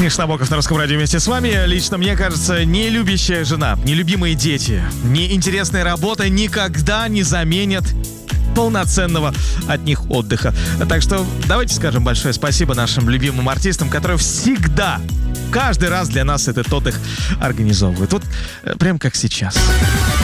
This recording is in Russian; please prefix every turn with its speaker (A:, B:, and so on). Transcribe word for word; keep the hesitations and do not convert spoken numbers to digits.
A: Миша Набоков на Русском радио вместе с вами. Лично мне кажется, нелюбящая жена, нелюбимые дети, неинтересная работа никогда не заменят полноценного от них отдыха. Так что давайте скажем большое спасибо нашим любимым артистам, которые всегда, каждый раз для нас этот отдых организовывают. Вот прям как сейчас.